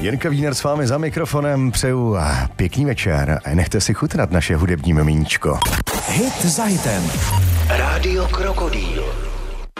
Jirka Wiener s vámi za mikrofonem, přeju pěkný večer a nechte si chutnat naše hudební mimíčko. Hit za hitem. Rádio Krokodýl.